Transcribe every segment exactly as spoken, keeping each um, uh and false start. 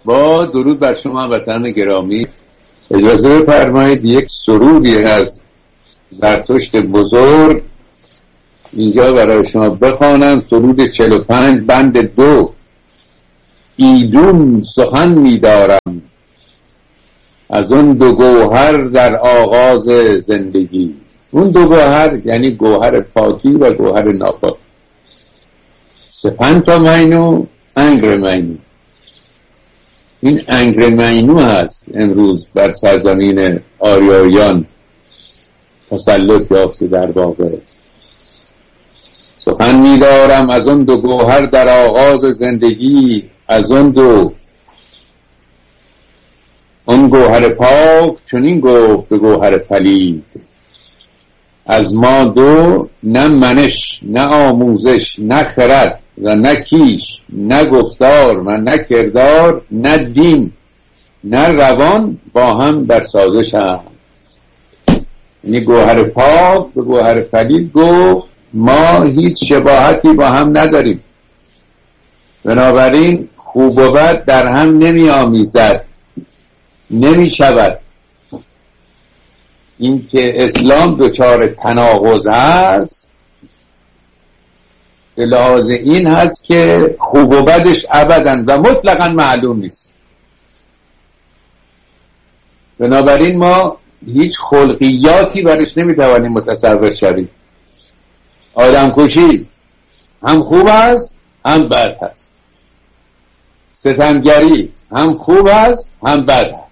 با درود بر شما وطن گرامی، اجازه بفرمایید یک سرودی از زرتشت بزرگ اینجا برای شما بخوانم. سرود چهل و پنج بند دو. ایدون سخن می‌دارم از اون دو گوهر در آغاز زندگی. اون دو گوهر یعنی گوهر پاکی و گوهر ناپاک. سپنتا مینو انگر مینو. این انگر مینو هست امروز بر سرزمین آریایان تسلط یافته. در واقع سخن می‌دارم از اون دو گوهر در آغاز زندگی، از اون دو. اون گوهر پاک چنین گفت به گوهر پلید، از ما دو نه منش نه آموزش نه خرد و نه کیش نه گفتار و نه کردار نه دین نه روان با هم در سازش هم. یعنی گوهر پاک به گوهر پلید گفت ما هیچ شباهتی با هم نداریم، بنابراین خوب و بد در هم نمی آمیزد، نمی شود. این که اسلام دچار تناقض هست به لحاظ این هست که خوب و بدش ابداً و مطلقاً معلوم نیست. بنابراین ما هیچ خلقیاتی برش نمیتوانیم متصور شویم. آدم کشی هم خوب است هم بد است، ستمگری هم خوب است هم بد است.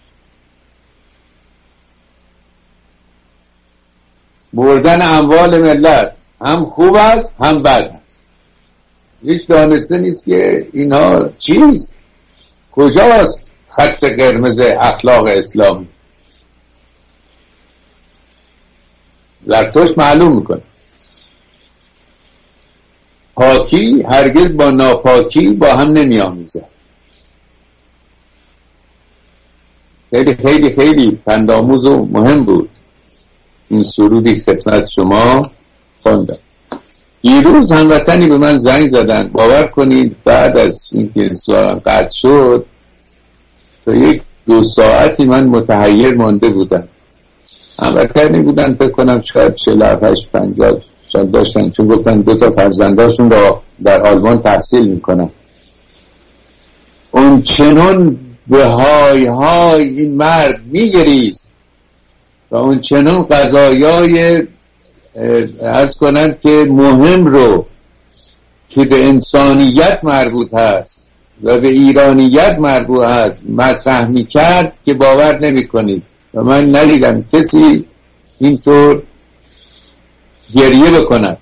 بردن اموال ملت هم خوب است هم بد است. هیچ دانسته نیست که اینها چیست، کجاست خط قرمز اخلاق اسلامی. زرتشت معلوم میکنه پاکی هرگز با ناپاکی با هم نمی آمیزد. خیلی خیلی خیلی پندآموز و مهم بود این سرودی خدمت شما خواندم. دیروز هموطنی به من زنگ زدن، باور کنید بعد از اینکه سوالم قطع شد تا یک دو ساعتی من متحیر مانده بودم. هموطنی بودن فکر کنم شاید چهل و هشت پنجاه سال داشتن، چون گفتن دو تا فرزنداشون را در آلمان تحصیل میکنن. اون چنون به های های این مرد میگریست و اون چنون قضایای عرض کنند که مهم رو که به انسانیت مربوط هست و به ایرانیت مربوط هست مطرح میکرد که باور نمی کنید. و من ندیدم کسی اینطور گریه بکند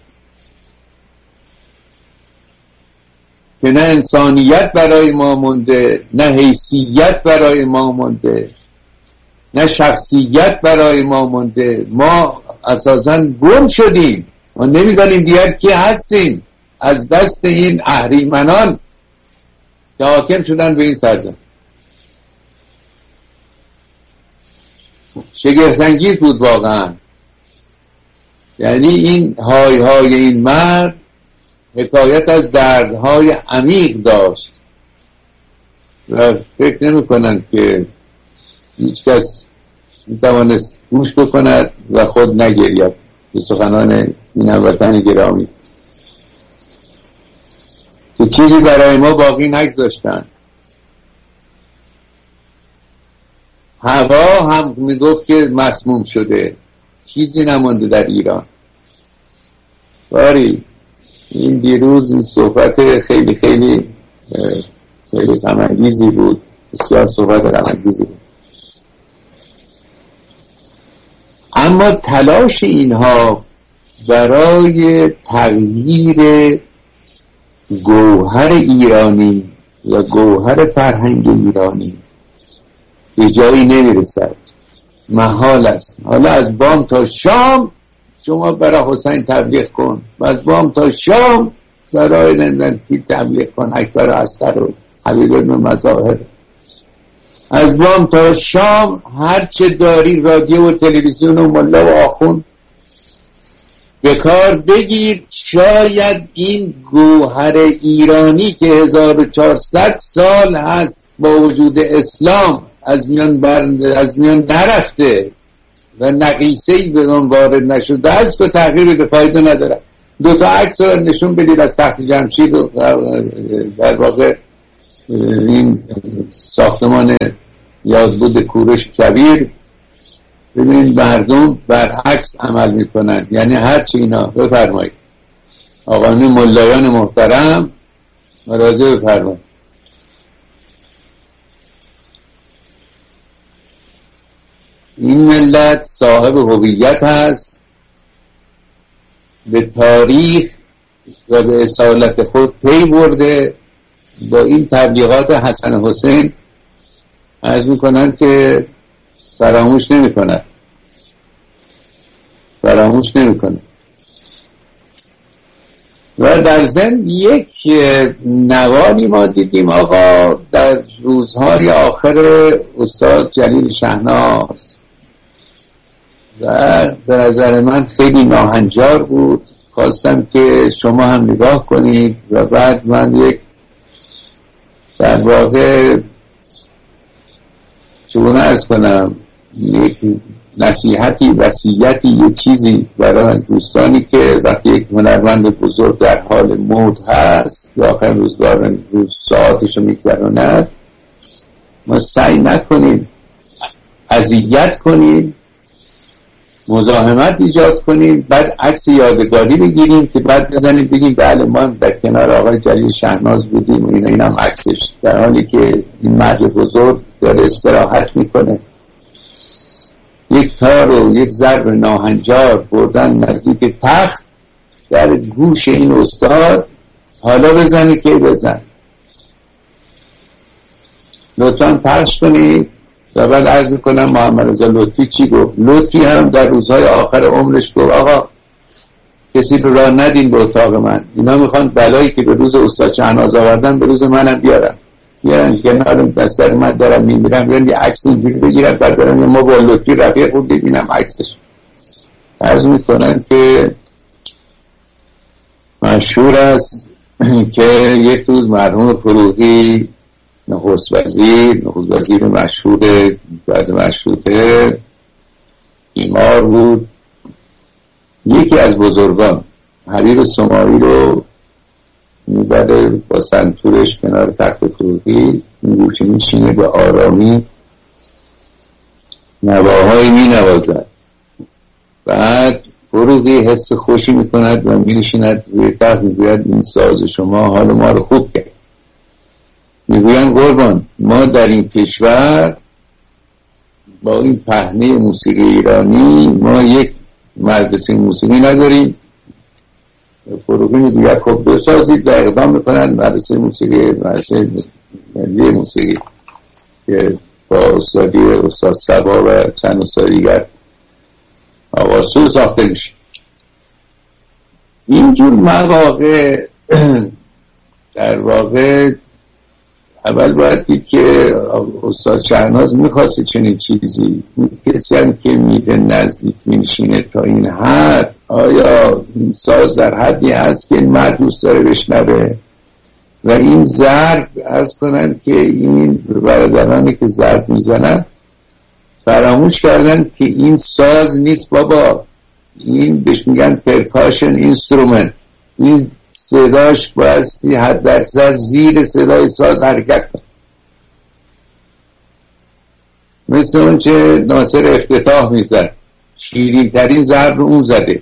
که نه انسانیت برای ما مونده، نه حیثیت برای ما مونده، نه شخصیت برای ما مونده. ما اساساً گم شدیم، ما نمیدانیم دیگر کی هستیم از دست این اهریمنان که حاکم شدن به این سرزمین. شگفت‌انگیز بود واقعا. یعنی این های های این مرد حکایت از دردهای عمیق داشت و فکر نمی کنند که هیچ کس می توانست گوش بکند و خود نگرید به سخنان این هموطن گرامی که چیزی برای ما باقی نگذاشتند. هوا هم می گفت که مسموم شده، چیزی نمانده در ایران. باری این دیروز این صحبت خیلی خیلی خیلی غم‌انگیزی بود، بسیار صحبت غم‌انگیزی بود. اما تلاش اینها برای تغییر گوهر ایرانی و گوهر فرهنگ ایرانی به جایی نمیرسد، محال است. حالا از بام تا شام شما برای حسین تبلیغ کن و از بام تا شام برای نندنتی تبلیغ کن، اکبر اصغر و حبیب ابن مظاهر. از بام تا شام هر چه داری رادیو و تلویزیون و ملا و آخوند به کار بگیر. شاید این گوهر ایرانی که هزار و چهارصد سال هست با وجود اسلام از میان بر از میان نرفته و نقیصه‌ای به اون وارد نشده است و تغییری به فایده نداره. دو تا عکس رو نشون بدید از تخت جمشید و در واقع این ساختمان یادبود کوروش کبیر، ببینید مردم برعکس عمل میکنن. یعنی هرچی اینا بفرمایید آقایان ملایان محترم مراجعه بفرمایید. این ملت صاحب هویت هست، به تاریخ و به اصالت خود پی برده. با این تبلیغات حسن حسین عرض میکنن که فراموش نمیکنن فراموش نمیکنن و در ضمن یک نوالی ما دیدیم آقا در روزهای آخر استاد جلیل شهناز و به نظر من خیلی ناهنجار بود. خواستم که شما هم نگاه کنید و بعد من یک در واقع چگونه ارز کنم یک نصیحتی وصیتی یک چیزی برای دوستانی که وقتی یک هنرمند بزرگ در حال موت هست یا آخر روزگار روز ساعتشو میگذراند، ما سعی نکنیم اذیت کنیم، مزاحمت ایجاد کنیم، بعد عکس یادگاری بگیریم که بعد بزنیم بگیم بله ما در کنار آقای جلیل شهناز بودیم و اینا اینم عکسش، در حالی که این مرد بزرگ داره استراحت میکنه. یک تار و یک ضرب ناهنجار بردن نزدیک تخت در گوش این استاد، حالا بزنی که بزن، لطفا پخش کنید. و بعد عرض میکنم محمد رضا لطفی چی گفت. لطفی هم در روزهای آخر عمرش گفت آقا کسی رو راه ندین به اتاق من، اینا میخوان بلایی که به روز استاد شهناز آوردن به روز منم بیارن بیارن که نارم در سر من دارم میمیرم، بیارن یه عکس اینجوری بگیرن بعد دارم ما با لطفی رفیق خود ببینم عکسش. عرض میکنم که مشهور است که یک روز مرحوم فروغی نخست وزیر نخست وزیر مشهور بعد مشروطه بیمار بود. یکی از بزرگان حبیب سماعی رو میبره با سنتورش کنار تخت فروغی، میگوشه میشینه به آرامی نواهایی می نوازد. بعد فروغی حس خوشی میکند و میشیند روی تخت، میگوید این ساز شما حال ما رو خوب کرد. میگوین قربان ما در این کشور با این پهنه موسیقی ایرانی ما یک مدرسه موسیقی نداریم. فروغی میگوید خب بسازید و اقدام میکنن مدرسه موسیقی مدرسه ملی موسیقی که با استادی استاد صبا و چند استاد دیگر آوازسو ساخته میشه. اینجور مواقع در واقع اول باید دید که استاد شهناز میخواسته چنین چیزی. کسی هم که میره نزدیک میشینه تا این حد، آیا این ساز در حدی هست که این مرد دوست داره بشنوه؟ و این ضرب از کنن که این برادرانی که ضرب میزنن فراموش کردن که این ساز نیست بابا، این بهش میگن پرکاشن اینسترومنت. این صداش بایستی حد اکثر زیر صدای ساز حرکت کنه، مثل اون چه ناصر افتتاح میزد، شیرین ترین ضرب رو اون زده،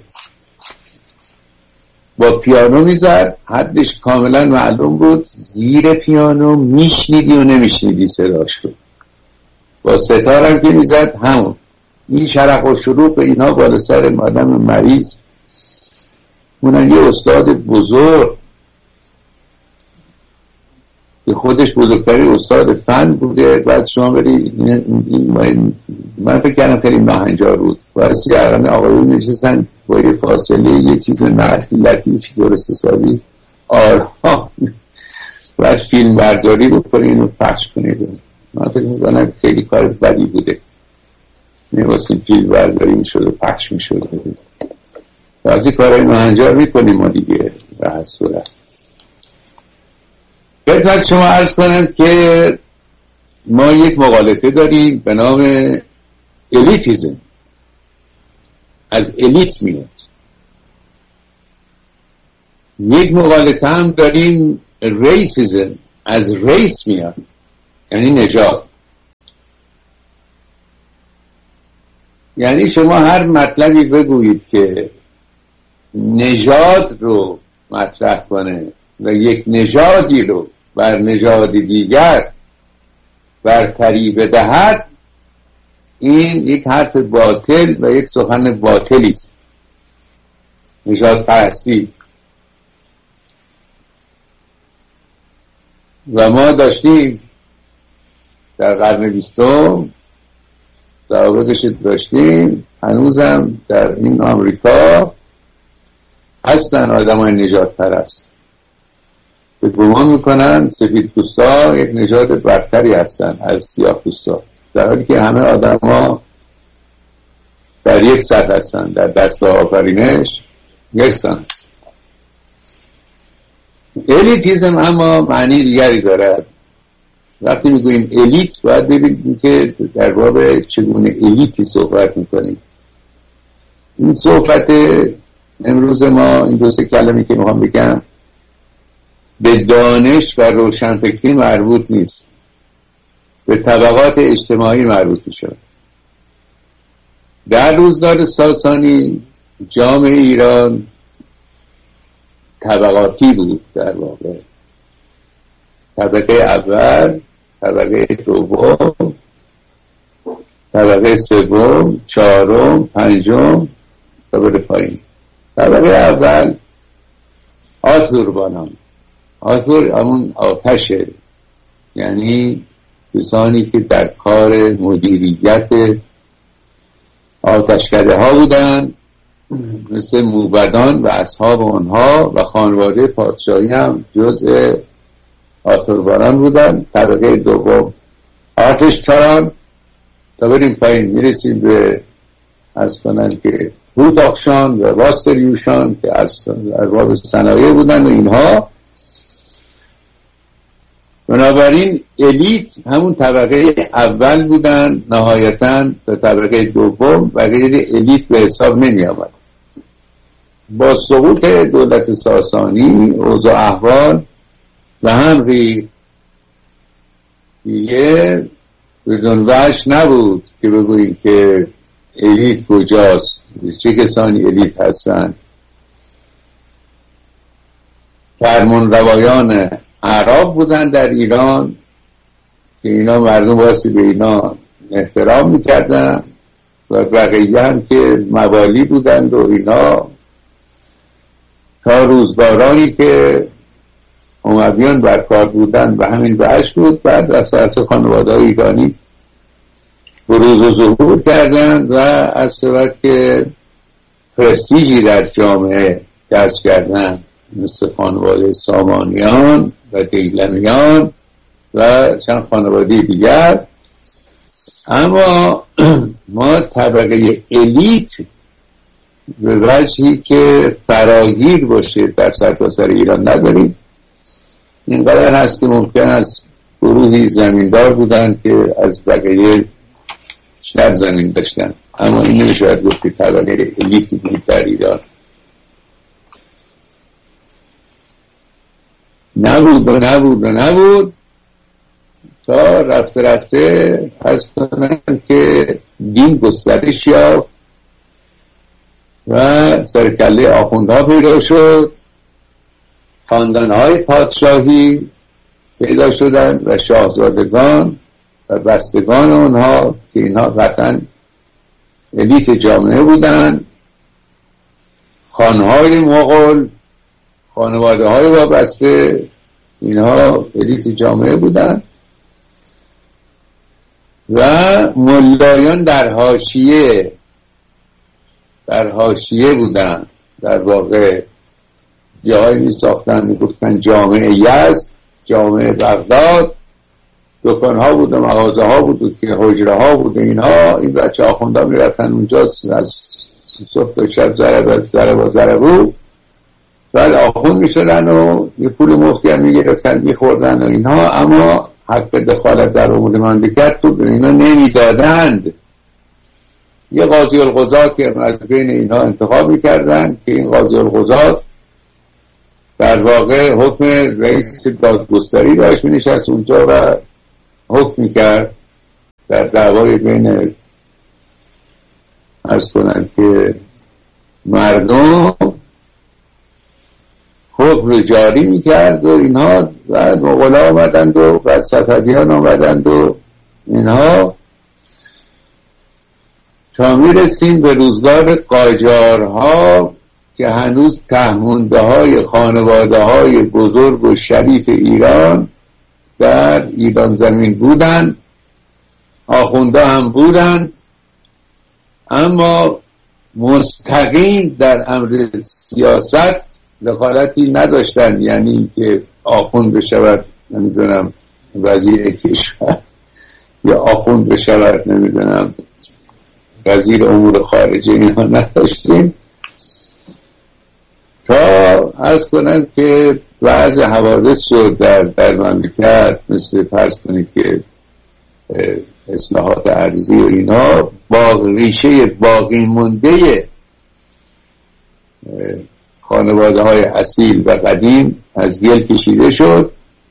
با پیانو میزد، حدش کاملا معلوم بود، زیر پیانو میشنیدی و نمیشنیدی صداش رو. با ستارم که میزد همون. این شرق و شروق اینها بالا سر آدم مریض. اونم یه استاد بزرگ که خودش بزرگترین استاد فن بوده. بعد شما برید من فکر کردم خیلی ناهنجار بود، واسه اقرانه آقایون نشستن با یه فاصله یه چیز نحتی لطیفی درست حسابی آرام و فیلم برداری بکنین و پخش کنید. من فکر میکنم خیلی کار بدی بوده، میواسیم فیلم برداری میشد و پخش میشد. بعضی کارهای ناهنجار میکنیم ما دیگه به هر صورت. خدمت شما عرض کنم که ما یک مغالطه داریم به نام الیتیزم، از الیت میاد. یک مغالطه هم داریم ریسیزم، از ریس میاد، یعنی نژاد. یعنی شما هر مطلبی بگویید که نژاد رو مطرح کنه و یک نژادی رو بر نژاد دیگر برتری بدهد، این یک حرف باطل و یک سخن باطلی است. نژاد پرستی. و ما داشتیم در قرن بیستم ضوابطش داشتیم، هنوزم در این آمریکا هستن آدم های نژاد پرست به گمان میکنن سفید پوستا یک نژاد برتری هستن از سیاه پوستا، در حالی که همه آدم ها در یک سطح هستن، در دست آفرینش یک سطح. الیتیزم اما معنی دیگری دارد. وقتی میگوییم الیت باید ببینیم که در باب چگونه الیتی صحبت میکنیم. این صحبت امروز ما، این دو سه کلمه‌ای که میخوام بگم، به دانش و روشنفکری مربوط نیست، به طبقات اجتماعی مربوط میشه. در روزگار ساسانی جامعه ایران طبقاتی بود. در واقع طبقه اول، طبقه دوم، طبقه سوم، چهارم، پنجم تا به پایین. طبقه اول آذربانان. آذر همون آتشه، یعنی کسانی که در کار مدیریت آتشکده ها بودن، مثل موبدان و اصحاب آنها و خانواده پادشاهی هم جزء آذربایجان بودن. طبقه دوم آتشکاران. تا بریم پایین میرسیم به از کنن که هوتاخشان و واستریوشان که از ارباب صنایع بودن و اینها. بنابراین الیت همون طبقه اول بودن، نهایتاً تا طبقه دوم و غیر الیت به حساب نمی آمد. با سقوط دولت ساسانی اوضاع احوال و هم ریخت دیگه بدون وجه نبود که بگوییم که الیت کجاست، چه کسانی الیت هستند. فرمان روایان اعراب بودن در ایران که اینا مردم واسه به اینا احترام میکردن و بقیه هم که موالی بودند و اینا، تا روزگارانی که امویان برکار بودن و همین بهش بود. بعد از سرس خانواده های ایرانی بروز و ظهور کردند و از سبت که پرستیجی در جامعه کسب کردند، مثل خانواده سامانیان و دیلمیان و چند خانواده دیگر. اما ما طبقه الیت به وجهی که فراگیر باشه در سرتاسر ایران نداریم. اینقدر هست که ممکن است گروهی زمیندار بودن که از بقیه شر زمین داشتن، اما این نمیشود گفت که طبقه الیتی بود در ایران. نبود و نبود و نبود تا رفته رفته هست کنن که دین گسترش یافت و سرکله آخوندها پیدا شد، خاندانهای پادشاهی پیدا شدن و شاهزادگان و بستگان اونها که اینها قطعا الیت جامعه بودن. خانهای مغول، خانواده های وابسته، اینها الیت جامعه بودن و ملایان در حاشیه در حاشیه بودن. در واقع جایی می ساختن می گفتن جامعه یزد، جامعه بغداد، دکان ها بود و مغازه ها بود و که حجره ها بود. اینها این بچه آخونده می رفتن اونجا از صبح تا شب ضرب ضرب و ضربو، بعد آخوند می شدن و یه پول مفتی هم می گرفتن می خوردن و اینها. اما حق دخالت در امور مملکت تو به اینا نمیدادند. یه قاضی القضات که از بین اینها انتخاب میکردن که این قاضی القضات در واقع حکم رئیس دادگستری داشت، مینشست اونجا و حکم میکرد در دعوای بین عرض کنند که مردم، حکم رو جاری میکرد و اینها بعد مغلا آمدند و بعد صفویان آمدند و اینها تا میرسیم به روزگار قاجارها که هنوز تهمونده های خانواده های بزرگ و شریف ایران در ایران زمین بودند، آخونده هم بودند، اما مستقیم در امر سیاست دخالتی نداشتند. یعنی که آخوند بشود نمیدونم وزیر کشور یا آخوند بشود نمیدونم وزیر امور خارجه، اینها نداشتیم تا عرض کنم که بعض حوادث شد در, در مملکت، مثل فرض کنید که اصلاحات ارضی و اینا با ریشه باقی مونده خانواده های اصیل و قدیم از گل کشیده شد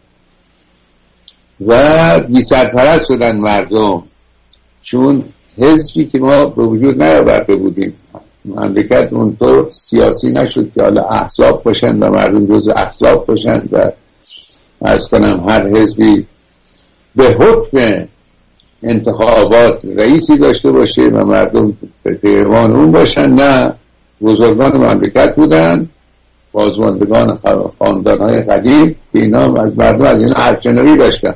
و بی سرپرست شدن مردم، چون حزبی که ما به وجود نیاورده بودیم، مملکت اونطور سیاسی نشد که حالا احزاب باشن و مردم جز احزاب باشن و عرض کنم هر حزبی به حکم انتخابات رئیسی داشته باشه و مردم به پیروان اون باشن. نه، بزرگان مملکت بودن، بازماندگان خاندانهای قدیم که اینا از مردم از این ارجنوی داشتن.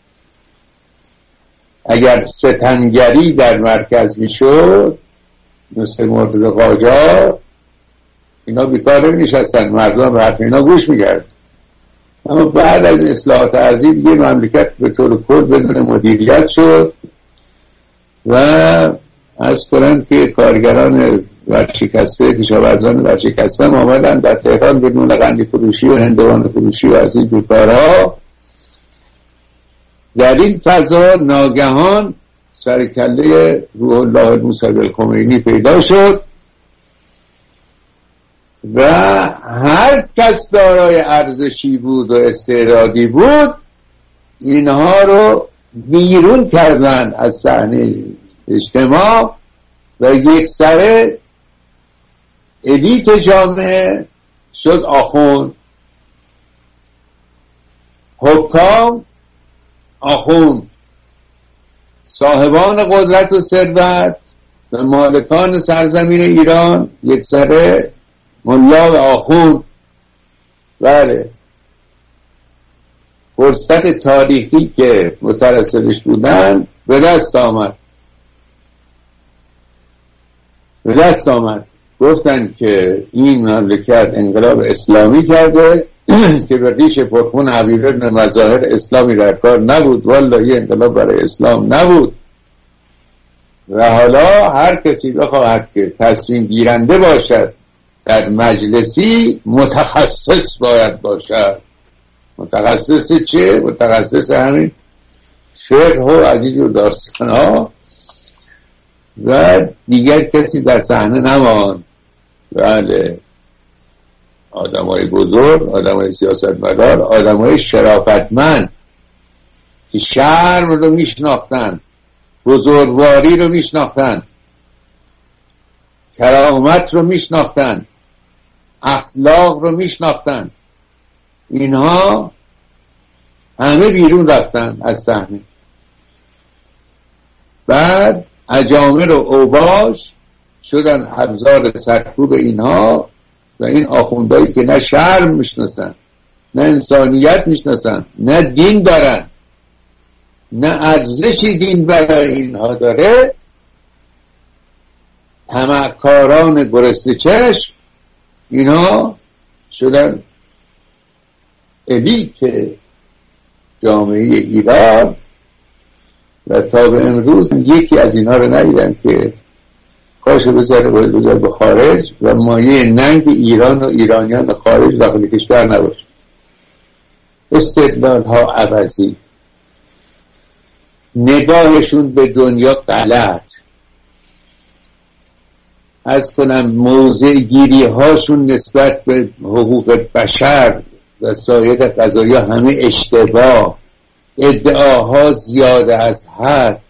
اگر ستمگری در مرکز میشد مثل مرتضی قاجار، اینا بیکار نمیشستن، مردم به حرف اینا گوش میکرد. اما بعد از اصلاحات ارضی دیگه مملکت به طور کل بدون مدیریت شد و از کنم که کارگران ورشکسته، کشاورزان ورشکسته هم آمدن در تهران بدون قندی فروشی و هندوان فروشی و از این کارها. در این فضا ناگهان سرکله روح الله موسوی الخمینی پیدا شد و هر کس دارای ارزشی بود و استعدادی بود اینها رو بیرون کردن از صحنه اجتماع و یک سره الیت جامعه شد آخوند، حکام آخوند، صاحبان قدرت و ثروت و مالکان سرزمین ایران یک سره ملا و آخوند. بله، فرصت تاریخی که مترصدش بودن به دست آمد به دست آمد گفتن که این مملکت انقلاب اسلامی کرده که به ریش پرخون حبیب ابن مظاهر اسلامی در کار نبود، والله یه انقلاب برای اسلام نبود و حالا هر کسی بخواهد که تصمیم گیرنده باشد در مجلسی متخصص باید باشد. متخصص چه؟ متخصص همین فقه و از اینجور داستان ها و دیگر کسی در صحنه نماند. بله، آدم های بزرگ، آدم های سیاستمدار، آدم های شرافتمند که شرم رو میشناختن، بزرگواری رو میشناختن، کرامت رو میشناختن، اخلاق رو میشناختن، اینها همه بیرون رفتن از صحنه. بعد اجامر و اوباش شدن ابزار سرکوب اینها و این آخوندهایی که نه شرم میشناسن، نه انسانیت میشناسن، نه دین دارن، نه ارزشی دین برای اینها داره، طمعکاران گرسنه چشم، اینها شدن الیت جامعه ایران و تا به امروز یکی از اینها رو ندیدن که کاش بذاره باید بذاره به خارج و مایه ننگ ایران و ایرانیان خارج داخل کشور نباشه. استدلال ها عوضی، نگاهشون به دنیا غلط، از کنم موضع گیری هاشون نسبت به حقوق بشر و سایر قضایا همه اشتباه، ادعاها زیاده از حد،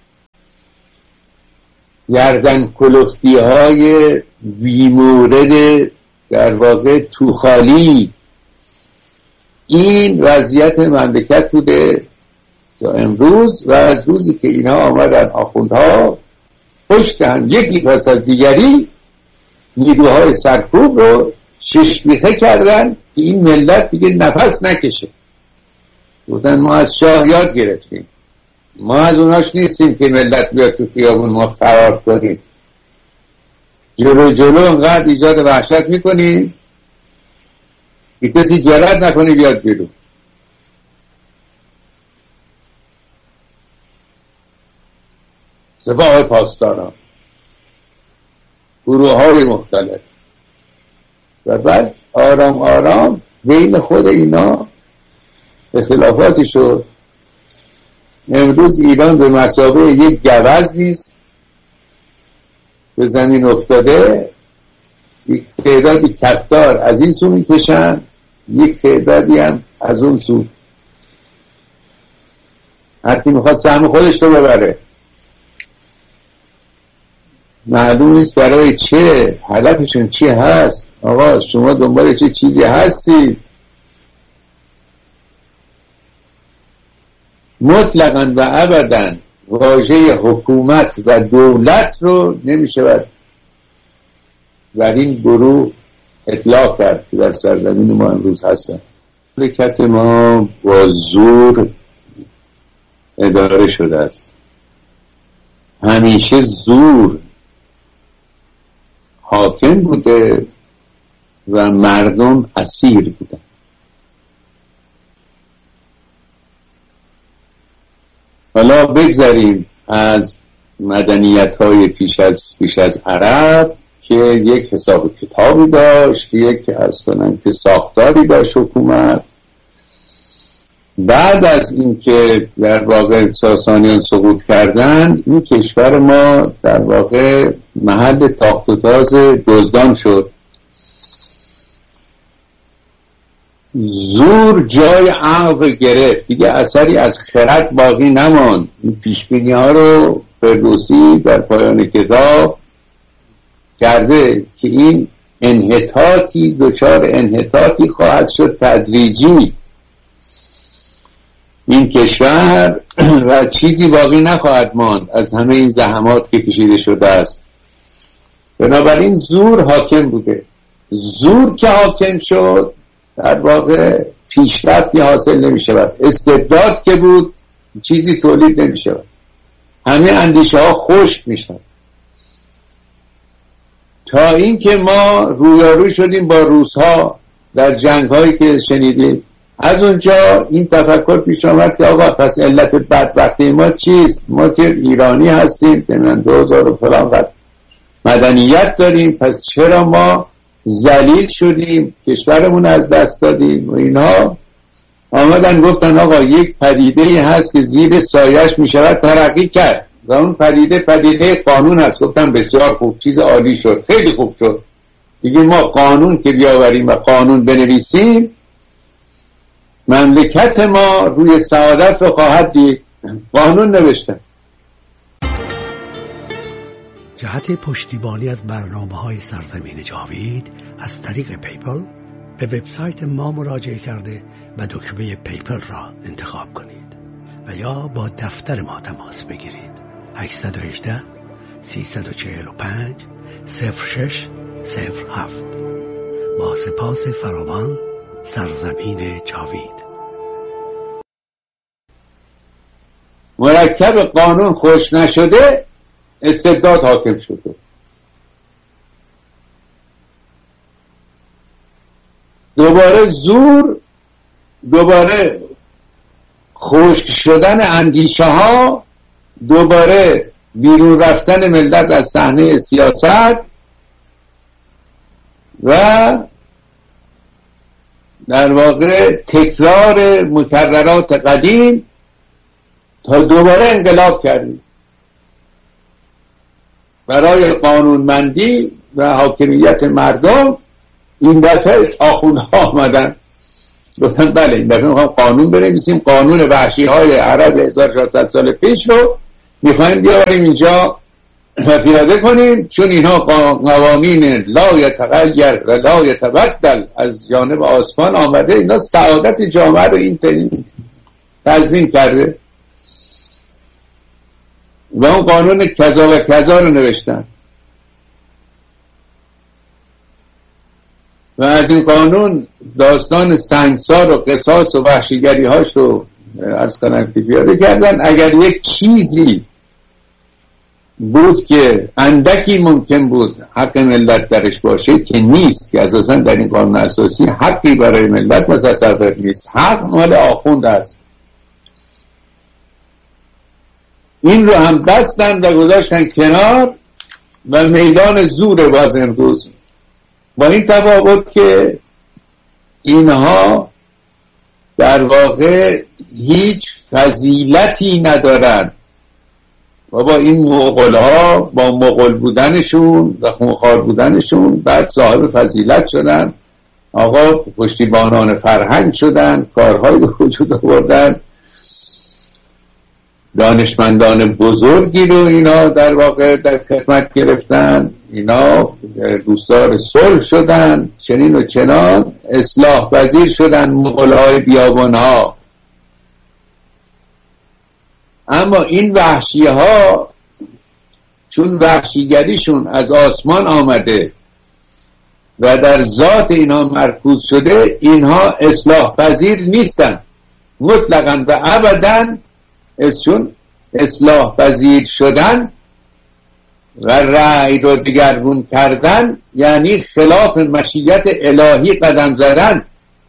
گردن کلفتی های بیمورد در واقع توخالی. این وضعیت مملکت بوده تا امروز و از روزی که اینها آمدن آخوندها پشت هم یکی پس از دیگری نیروهای سرکوب رو ششمیخه کردن که این ملت دیگه نفس نکشه. گفتن ما از شاه یاد گرفتیم، ما از اوناش نیستیم که ملت بیاد تو خیابون ما فرار کنیم. جلو جلو انقدر ایجاد وحشت میکنیم که کسی جرأت نکنه بیاد جلو. سپاه پاسداران، گروه های مختلف، و بعد آرام آرام بین خود اینا اختلافاتی شد. امروز ایران به مثابه یک گوز نیست، به زمین افتاده، یک تعدادی کفتار از این سو میکشن، یک تعدادی هم از اون سو. هر کی میخواد سهم خودش رو ببره. معلوم نیست برای چه، هدفشون چی هست. آقا شما دنبال چه چیزی هستید؟ مطلقاً و ابداً واژه حکومت و دولت رو نمیشه بر این گروه اطلاق کرد که در سرزمین ما امروز هستن. مملکت ما با زور اداره شده است، همیشه زور حاکم بوده و مردم اسیر بودن. حالا بگذاریم از مدنیت‌های پیش از پیش از عرب که یک حساب کتابی داشت، یک اصلا که ساختاری داشت حکومت. بعد از اینکه در واقع ساسانیان سقوط کردن، این کشور ما در واقع محل تاخت و تاز دزدان شد. زور جای عقل گرفت، دیگه اثری از خرد باقی نماند. این پیشبینی ها رو فردوسی در پایان کتاب کرده که این انحطاطی دچار انحطاطی خواهد شد تدریجی. این کشور و چیزی باقی نخواهد ماند از همه این زحمات که کشیده شده است. بنابراین زور حاکم بوده. زور که حاکم شد در واقع پیشرفتی حاصل نمی شود. استبداد که بود چیزی تولید نمی شود. همه اندیشه ها خشک می شود. تا این که ما رویاروی شدیم با روس‌ها در جنگ هایی که شنیدیم، از اونجا این تفکر پیش آمد که آقا پس علت بدبختی ما چیست؟ ما که ایرانی هستیم، تمام دو هزار و فلان قد مدنیت داریم، پس چرا ما ذلیل شدیم، کشورمون از دست دادیم؟ و اینها آمدن گفتن آقا یک پدیده‌ای هست که زیر سایش می شود ترقی کرد و اون پدیده پدیده قانون هست. گفتن بسیار خوب، چیز عالی شد، خیلی خوب شد. دیگه ما قانون که بیاوریم و قانون بنویسیم، مملکت ما روی سعادت رو خواهد دید. قانون نوشتن. جهت پشتیبانی از برنامه‌های سرزمین جاوید از طریق پیپل به وبسایت ما مراجعه کرده و دکمه پیپل را انتخاب کنید و یا با دفتر ما تماس بگیرید. هشت یک هشت سه چهار پنج صفر شش صفر هفت. با سپاس فراوان، سرزمین جاوید. مرکب قانون خوش نشده، استبداد حاکم شده. دوباره زور، دوباره خشک شدن اندیشه ها، دوباره بیرون رفتن ملت از صحنه سیاست و در واقع تکرار مکررات قدیم تا دوباره انقلاب کردیم برای قانونمندی و حاکمیت مردم. این دفعه آخوندها آمدن گفتن بله این دفعه میخوام قانون بنویسیم، قانون وحشی های عرب هزار و چهارصد سال پیش رو میخوایم بیاریم اینجا و پیاده کنیم، چون اینها قوانین لا یتغیر و لا یتبدل از جانب آسمان آمده، اینا سعادت جامعه رو این تضمین کرده و اون قانون کذا و کذا رو نوشتن و از این قانون داستان سنگسار و قصاص و وحشیگری هاش رو از کنم که پیاده کردن. اگر یک چیزی بود که اندکی ممکن بود حق ملت درش باشه که نیست، که اساسا در این قانون اساسی حقی برای ملت متصور نیست، حق مال آخوند است. این رو هم بستن و گذاشتن کنار و میدان زور باز امروز، با این تفاوت که اینها در واقع هیچ فضیلتی ندارن و با این مغول ها با مغول بودنشون و خونخوار بودنشون بعد صاحب فضیلت شدن، آقا پشتیبانان فرهنگ شدن، کارهای به وجود آوردن، دانشمندان بزرگی رو اینا در واقع در خدمت گرفتن، اینا دوستدار صلح شدن، چنین و چنان اصلاح پذیر شدن مغول‌های بیابان‌ها. اما این وحشی ها چون وحشیگریشون از آسمان آمده و در ذات اینها مرکوز شده، اینها اصلاح پذیر نیستن مطلقاً و ابداً. چون اصلاح پذیر شدن و رأی رو دگرگون کردن یعنی خلاف مشیت الهی قدم زدن.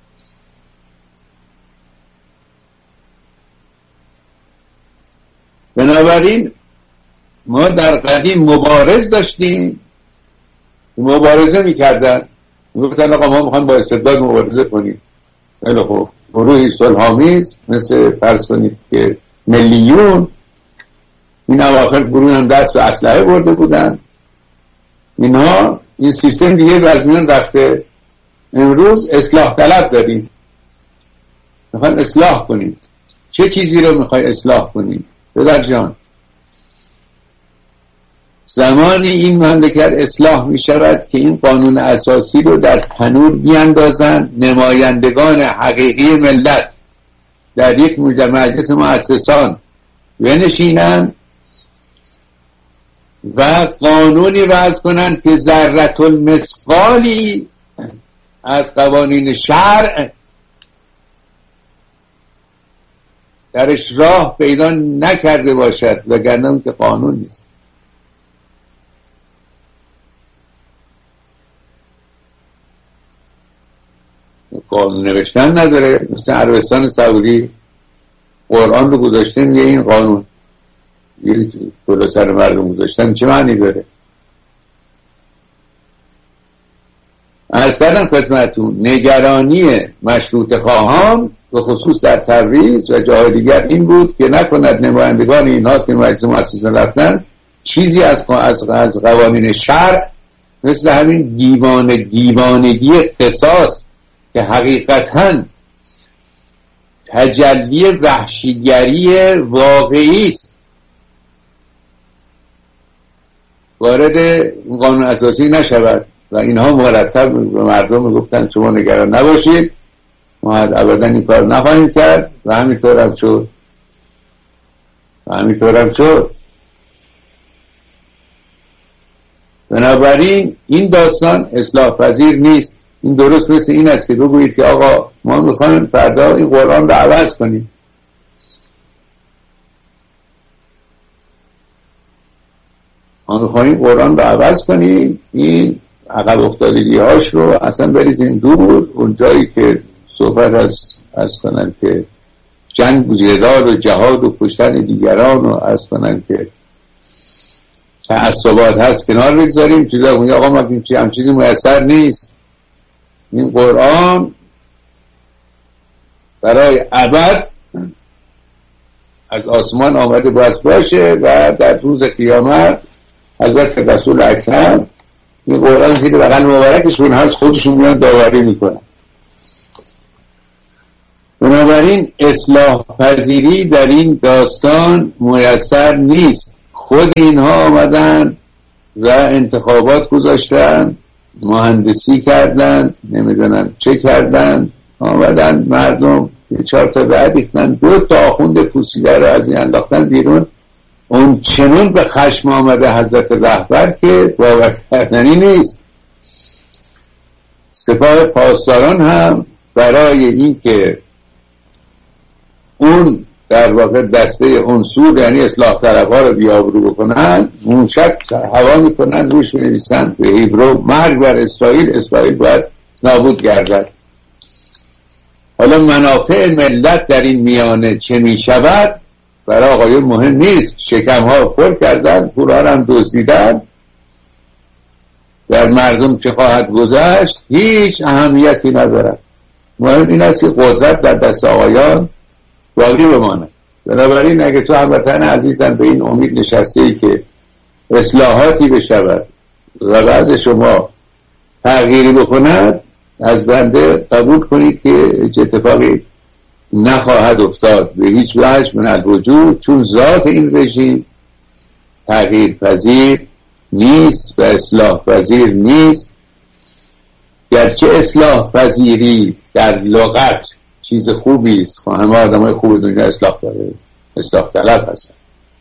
بنابراین ما در قدیم مبارز داشتیم، مبارزه میکردن، میگفتن آقا ما میخوایم با استبداد مبارزه کنیم. خیلی خوب، گروهی صلح‌آمیز مثل فرض کنید که ملیون، این اواخر گروه هم دست و اسلحه برده بودن، اینها این سیستم دیگه از میان رفته. امروز اصلاح طلب داریم، میخوایم اصلاح کنیم. چه چیزی رو میخوای اصلاح کنیم؟ پدر جان، زمانی این مملکت اصلاح میشود که این قانون اساسی رو در تنور بیاندازن نمایندگان حقیقی ملت در یک مجلس مؤسسان بنشینن و قانونی وضع کنن که ذرة المثقالی از قوانین شرع درش راه پیدا نکرده باشد، وگرنه اون که قانون نیست. قانون نوشتن نداره، مثل عربستان سعودی قرآن رو گذاشتن یه این قانون یه کلا سر مردم گذاشتن، چه معنی داره؟ از کردم خدمتون نگرانی مشروط خواهان به خصوص در تبریز و جای دیگر این بود که نکند نمایندگان اینها که مجلس مؤسسه رفتن چیزی از از قوانین شرع مثل همین دیوان دیوانگی قصاص که حقیقتاً تجلی وحشیگری واقعی است وارد قانون اساسی نشود. و اینها مرتب به مردم گفتن شما نگران نباشید، ما ابدا این کار نخواهیم کرد و همینطور هم شد و همینطور هم شد. بنابراین این داستان اصلاح پذیر نیست. این درست مثل این است که بگویید که آقا ما میخوایم فردا این قرآن رو عوض کنیم. ما میخوایم قرآن رو عوض کنیم، این عقب افتادگی هاش رو اصلا بریزیم دور. اون جایی که صحبت از از کنن که جنگ و جدال و جهاد و کشتن دیگران و از کنن که تعصبات هست کنار بگذاریم. چیزا اون آقا ما این هم چیزی میسر نیست. این قرآن برای ابد از آسمان آمده باید باشه و در روز قیامت حضرت رسول اکرم این قرآن زیر بغل مبارکشون هست خودشون میان داوری میکنن. بنابراین اصلاح پذیری در این داستان میسر نیست. خود اینها آمدن و انتخابات گذاشتن، مهندسی کردن، نمیدونم چه کردن، آمدن مردم یه چهار تا بعد ریختن، دو تا آخوند پوسیده رو از این انداختن بیرون. اون چنون به خشم آمده حضرت رهبر که باور کردنی نیست. سپاه پاسداران هم برای این که اون در واقع دسته عنصر یعنی اصلاح طلبها رو بیابرو بکنن، اون شب هوا میکنن روش بنویسن به هیبرو مرگ بر اسرائیل، اسرائیل باید نابود گردد. حالا منافع ملت در این میانه چه میشود برای آقایون مهم نیست. شکم ها پر کردن، پولها هم دزدیدن، در مردم چه خواهد گذشت هیچ اهمیتی ندارد. مهم این است که قدرت در دست آقایان باقی بماند. بنابراین اگه تو هموطن عزیزم به این امید نشسته ای که اصلاحاتی بشود و بعض شما تغییری بکند، از بنده قبول کنید که اتفاقی نخواهد افتاد به هیچ وجه من الوجود، چون ذات این رژیم تغییر پذیر نیست و اصلاح پذیر نیست. گرچه اصلاح پذیری در لغت چیز خوبی است، همه آدمای خوب دنیا اصلاح داره، اصلاح طلب هستن.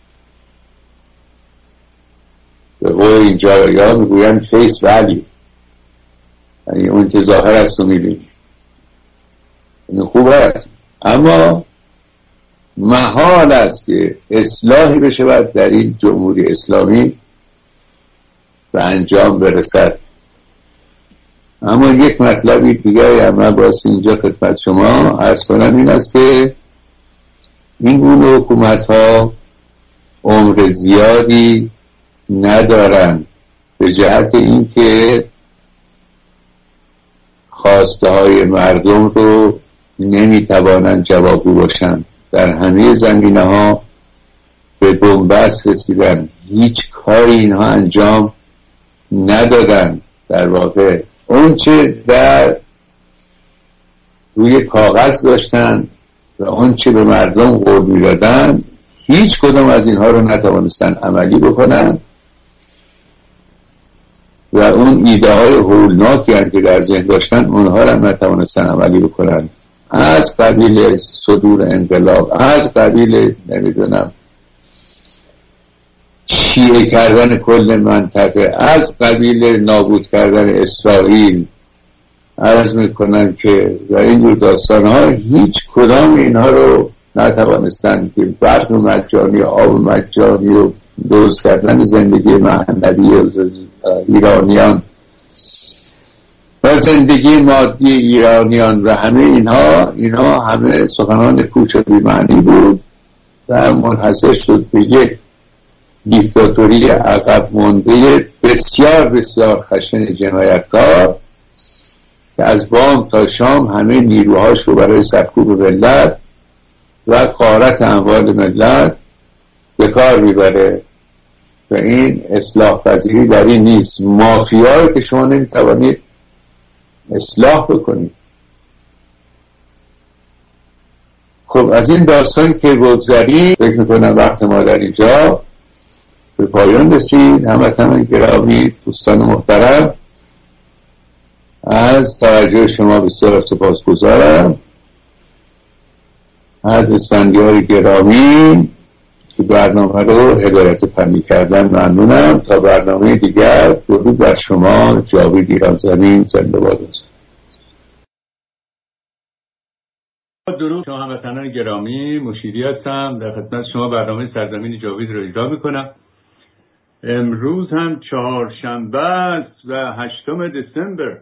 به قول اینجا یا میگویم فیس ولی، یعنی اون که ظاهر است و میبینی این خوب هست، اما محال است که اصلاحی بشه باید در این جمهوری اسلامی به انجام برسد. اما یک مطلبی دیگه هم من باید اینجا خدمت شما عرض کنم این است که این گونه حکومت ها عمر زیادی ندارن به جهت این که خواسته های مردم رو نمیتوانند جوابگو باشند. در همه زمینه ها به بنبست رسیدن، هیچ کاری اینها انجام ندادن. در واقع اون چه در روی کاغذ داشتن و اون چه به مردم قول میدادن هیچ کدام از اینها رو نتوانستن عملی بکنن و اون ایده های هولناکی که در ذهن داشتن اونها رو نتوانستن عملی بکنن، از قبیل صدور انقلاب، از قبیل نمیدونم شیعه کردن کل منطقه، از قبیل نابود کردن اسرائیل. عرض میکنن که و اینجور داستان ها هیچ کدام اینها رو نتوانستن که برق مجانی، آب مجانی و دوست کردن زندگی معنوی ایرانیان و زندگی مادی ایرانیان و همه اینها اینها همه سخنان پوچ و بی‌معنی بود و منحصر شد به یک دیکتاتوری عقب مانده بسیار بسیار خشن جنایتکار که از بام تا شام همه نیروهاش رو برای سرکوب ملت و غارت اموال ملت به کار میبره و این اصلاح پذیری در این نیست. مافیا رو که شما نمیتوانید اصلاح بکنید. خب از این داستان که بگذاریم فکر میکنم وقت ما در اینجا به پایان رسید. هموطنان گرامی، دوستان محترم، از توجه شما بسیار سپاسگزارم. از اسفندیار گرامی که برنامه رو هدایت فنی کردن ممنونم. تا برنامه دیگر درود بر شما. جاوید ایرانزمین زنده باد. درود شما هموطنان گرامی، مشیری هستم، در خدمت شما برنامه سرزمین جاوید رو اجرا میکنم. امروز هم چهارشنبه است و هشتم دسامبر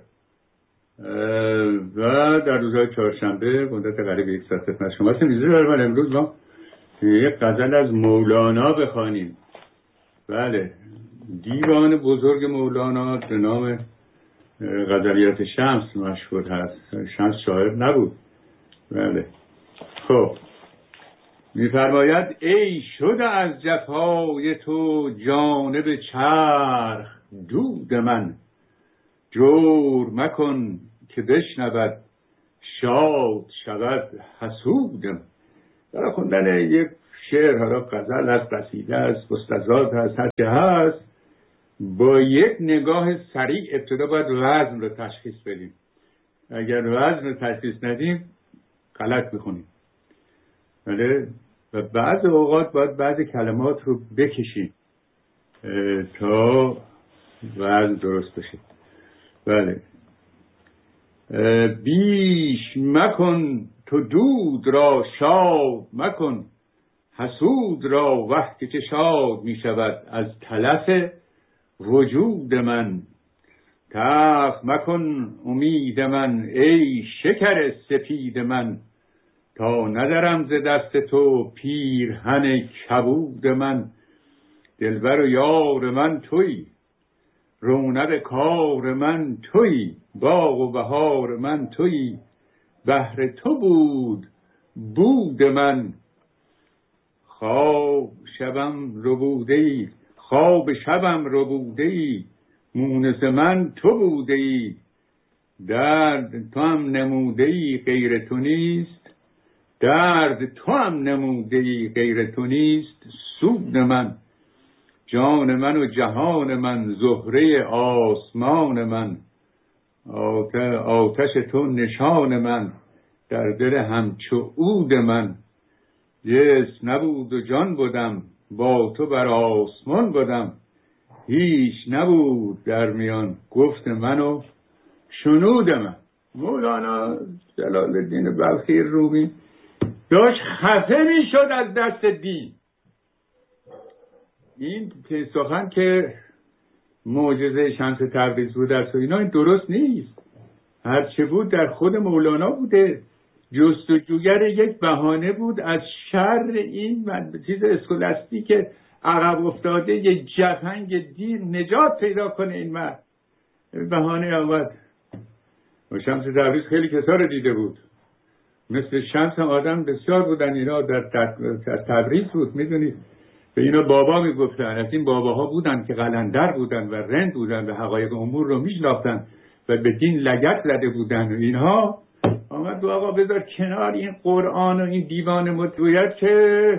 و در روزهای چهارشنبه مدت قریب یک ساعت خدمت شما هستم. اجازه دارم امروز ما یک غزل از مولانا بخوانیم. بله، دیوان بزرگ مولانا به نام غزلیات شمس مشهور هست. شمس شاعر نبود. بله. خب می‌فرماید ای شده از جفای تو جانب چرخ دود من، جور مکن که بشنود شاد شود حسودم. برای خوندن یک شعر، حالا غزل هست، قصیده است، مستزاد هست، هر چه هست، با یک نگاه سریع ابتدا باید وزن رو تشخیص بدیم. اگر وزن رو تشخیص ندیم غلط میخونیم. بله، و بعض اوقات باید بعض کلمات رو بکشیم تا وزن درست بشه. بله، بیش مکن تو دود را شاد مکن، حسود را وقتی که شاد می شود از تلف وجود من. تلخ مکن امید من ای شکر سپید من، تا ندارم ز دست تو پیرهن کبود من. دلبر و یار من تویی، رونق کار من تویی، باغ و بهار من تویی، بهر تو بود بود من. خواب شبم ربوده‌ای، خواب شبم ربوده‌ای، مونس من تو بوده‌ای، درد تو هم نموده‌ای غیر تو نیست، درد تو هم نموده‌ای غیر تو نیست سود من. جان من و جهان من، زهره آسمان من، آتش تو نشان من، در دل همچو عود من. جسم نبود و جان بودم، با تو بر آسمان بودم، هیچ نبود در میان گفت من و شنود من. مولانا جلال الدین بلخی رومی داشت خفه می شد از دست دین. این سخن که معجزه شمس تبریز بود است و اینا، این درست نیست. هرچه بود در خود مولانا بوده. جستجوگر یک بهانه بود از شر این چیز اسکولاستی که عقب افتاده، یک جفنگ دیر نجات پیدا کنه. این مرد بهانه آمد. و شمس تبریز خیلی کسا رو دیده بود، مثل شمس هم آدم بسیار بودن. اینا در تبریز بود، میدونید به اینا بابا میگفتن. از این باباها بودن که قلندر بودن و رند بودن و حقایق امور رو میشناختن و به دین لگد زده بودن. و اینها آمد دو آقا بذار کنار این قرآن و این دیوان مطبوعیت که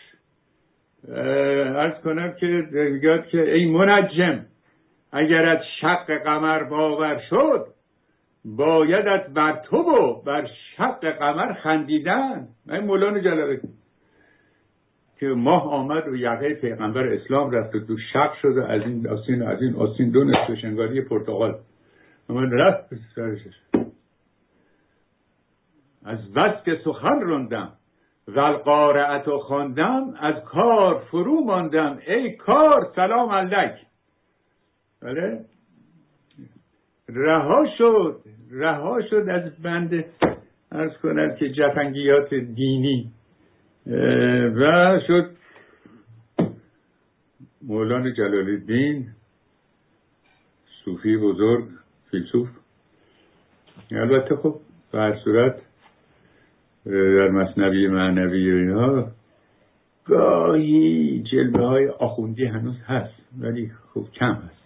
عرض کنم که میگه که ای منجم، اگر از شق قمر باور شد، بایدت بر تو و بر شق قمر خندیدن. این مولانا جلالی که ماه آمد و یقه پیغمبر اسلام رفت و دو شق شد و از این آسین از این آسین دو نصف شنگاری پرتغال آمد رفت سرشش. از بس که سخن راندم و القارعت خواندم، از کار فرو ماندم ای کار سلام علیک. بله، رها شد رها شد از بند عرض کنم که جفنگیات دینی و شد مولانا جلال الدین، صوفی بزرگ، فیلسوف. البته خب به هر صورت در مثنوی معنوی و اینها گاهی جلوه های آخوندی هنوز هست، ولی خب کم هست.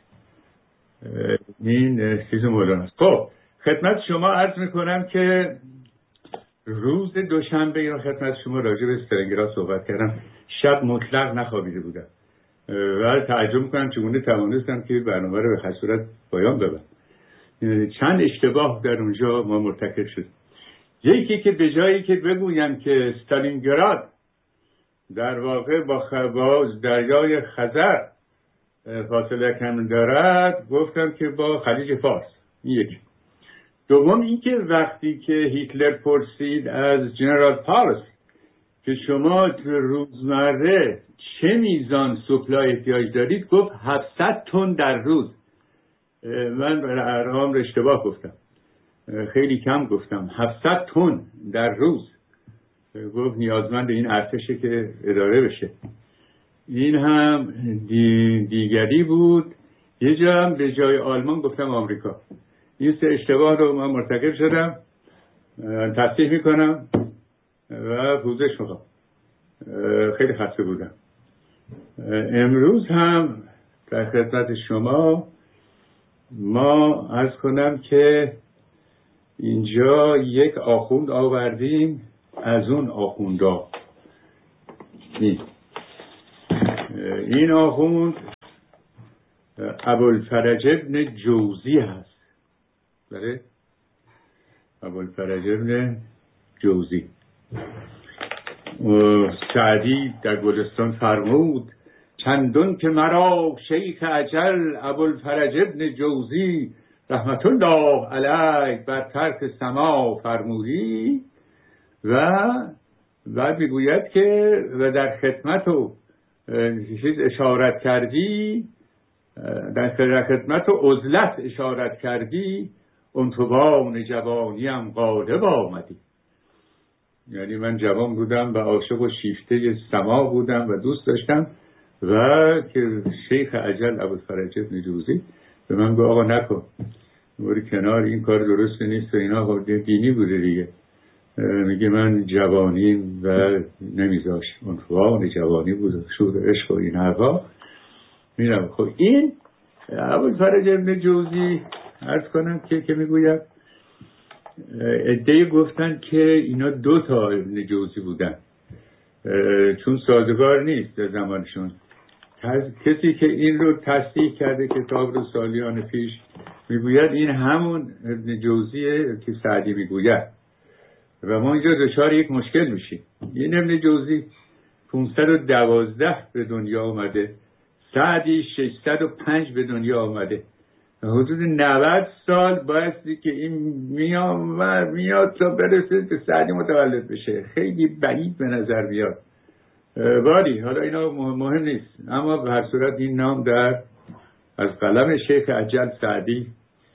این چیز مولانا است. خب خدمت شما عرض میکنم که روز دوشنبه را خدمت شما راجع به استالینگراد صحبت کردم. شب مطلق نخوابیده بودم و تعجب میکنم چگونه توانستم که برنامه رو به هر صورت پایان ببرم. چند اشتباه در اونجا ما مرتکب شد. یکی که به جایی که بگویم که استالینگراد در واقع با خواز دریای خزر فاصله کم دارد، گفتم که با خلیج فارس. این یکی. دوم این که وقتی که هیتلر پرسید از جنرال پالس که شما تو روزمره چه میزان سوپلای احتیاج دارید، گفت هفتصد تن در روز. من برای ارقام رو اشتباه گفتم، خیلی کم گفتم، هفتصد تن در روز. گفت نیازمند این ارتشه که اداره بشه. این هم دی دیگری بود. یه جا هم به جای آلمان گفتم آمریکا. این سه اشتباه رو من مرتکب شدم، تصحیح میکنم و پوزش میخوام. خیلی خسته بودم. امروز هم در خدمت شما ما عرض کنم که اینجا یک آخوند آوردیم از اون آخوندا. این این آخوند ابوالفرج ابن جوزی هست. بله، ابوالفرج ابن جوزی. سعدی در گلستان فرمود چندون که مرا شیخ اجل ابوالفرج ابن جوزی رحمت الله علیه بر ترک سما فرمودی. و بعد میگوید که و در خدمت و چیز اشارت کردی، در خدمت و عزلت اشارت کردی، انتبان جوانیم غالب آمدی. یعنی من جوان بودم و عاشق و شیفته سما بودم و دوست داشتم و که شیخ اجل ابوالفرج ابن جوزی به من گفت آقا نکن، بری کنار، این کار درست نیست و اینا. خب دینی بوده دیگه. میگه من جوانی و نمیذاش، انفوان جوانی بود، شور عشق و این حرفا میرم. خب این ابوالفرج ابن جوزی عرض کنم که که میگوید عده‌ای گفتن که اینا دو تا ابن جوزی بودن چون سازگار نیست در زمانشون. کسی که این رو تصدیق کرده کتاب رو سالیان پیش میگوید این همون ابن جوزیه که سعدی میگوید. و ما اینجا دچار یک مشکل میشیم. این ابن جوزی پانصد و دوازده به دنیا آمده، سعدی ششصد و پنج به دنیا آمده. حدود نود سال بایستی که این میاد میاد تا برسه به سعدی متولد بشه. خیلی بعید به نظر میاد. ولی حالا اینا مهم نیست، اما به هر صورت این نام در از قلم شیخ اجل سعدی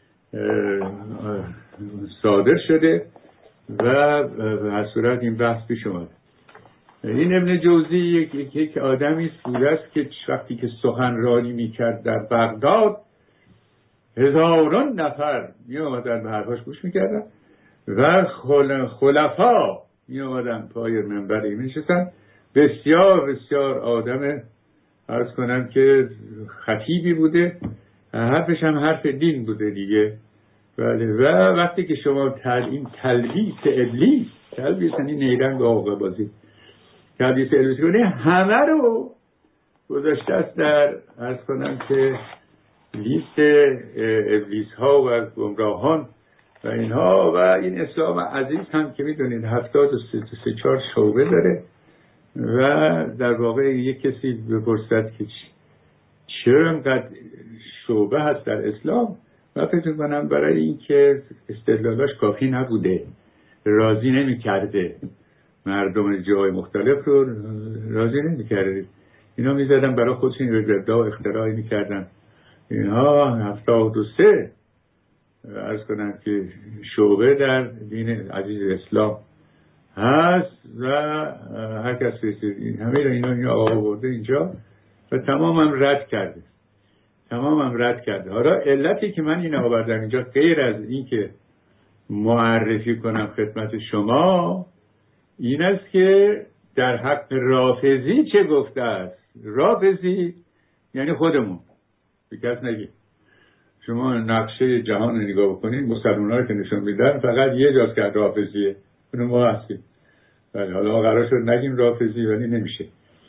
صادر شده و به هر صورت این بحث پیش اومده. این ابن جوزی یک, یک, یک آدمی بوده است که وقتی که سخنرانی میکرد در بغداد هزاران نفر می آمدن به حرفاش گوش میکردن و خل... خلفا می آمدن پای منبری می نشستن. بسیار بسیار آدم عرض کنم که خطیبی بوده، حرفش هم حرف دین بوده دیگه. بله. و وقتی که شما تل... این تلبیس ابلیس، تلبیس یعنی نیرنگ آقا بازی، تلبیس ابلیس کنی، همه رو گذاشته است در عرض کنم که لیست ابلیس ها و گمراهان و اینها. و این اسلام عزیز هم که میدونید هفتاد و سه چهار شعبه داره و در واقع یک کسی بپرسد که چرا انقدر شعبه هست در اسلام، من فکر می‌کنم برای این که استدلالش کافی نبوده، راضی نمی کرده مردم جای مختلف رو، راضی نمی کرده. اینا می زدن برای خودشون رضا و اختراعی می کردن. اینها هفتاد و سه عرض کنم که شعبه در دین عزیز اسلام هست و هر کس رسید همه اینا اینا آورده اینجا و تمام هم رد کرده، تمام هم رد کرده. حالا علتی که من این آوردم اینجا غیر از این که معرفی کنم خدمت شما این است که در حق رافضی چه گفته است. رافضی یعنی خودمون، بکس نگید. شما نقشه جهان رو نگاه بکنید، مسلمان ها رو که نشون میدن فقط یه جاست که رافضیه، اونو ما هستیم. ولی حالا قرار شد نگیم رافضی ولی نمیشه.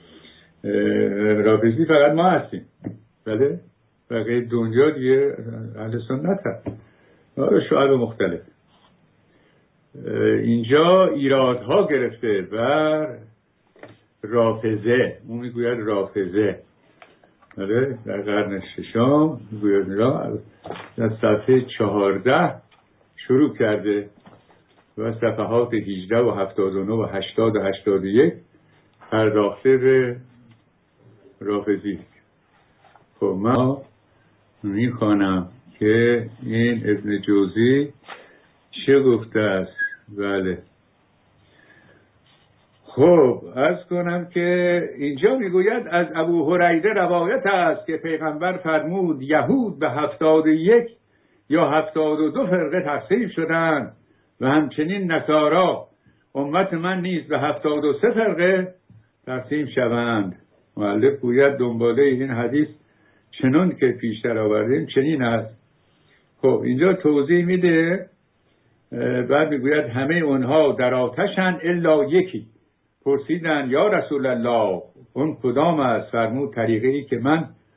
رافضی فقط ما هستیم. بله؟ بقیه دنیا دیگه اهل سنت هست. شعب مختلف. اینجا ایرادها گرفته بر رافضه. اون میگوید رافضه. بله؟ در قرن ششم میگوید میرا در صفحه چهارده شروع کرده و صفحات هجده و هفتاد و نه و هشتاد و هشتاد و یک پرداخته به رافضی. خب من میخوانم که این ابن جوزی چه گفته است. بله. خب عرض کنم که اینجا میگوید از ابو هریره روایت است که پیغمبر فرمود یهود به هفتاد و یک یا هفتاد و دو فرقه تقسیم شدند و همچنین نصارا. امت من نیز به هفتاد و سه فرقه تقسیم شوند. مؤلف گوید دنباله این حدیث چنون که پیشتر آوردیم چنین است. خب اینجا توضیح میده، بعد میگوید همه اونها در آتشند الا یکی. پرسیدن یا رسول الله اون کدام است؟ فرمود طریقه ای که من